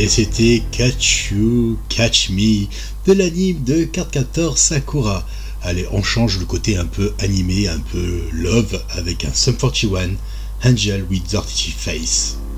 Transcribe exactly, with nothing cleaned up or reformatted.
Et c'était Catch You, Catch Me de l'anime de Cardcaptor Sakura. Allez, on change le côté un peu animé, un peu love avec un Sum forty one, Angel with Dirty Face.